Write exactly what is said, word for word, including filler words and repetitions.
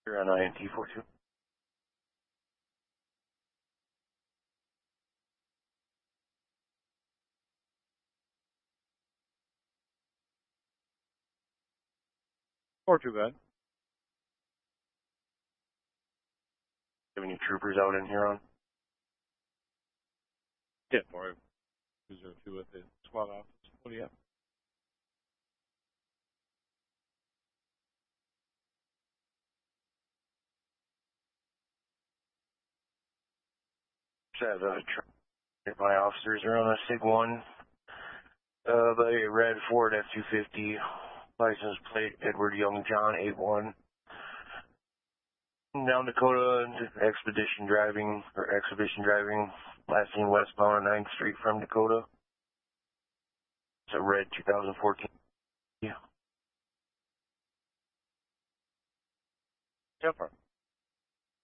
You're on I N T four two. Or too bad. Have any troopers out in here on? Yeah, for two zero two at the SWAT office. What do you have? Says uh, my officers are on a SIG one. Uh, by a red Ford F two fifty, license plate Edward Young John eight one. Down Dakota, expedition driving, or exhibition driving, last seen westbound on ninth Street from Dakota. It's a red two thousand fourteen. Yeah. Yeah,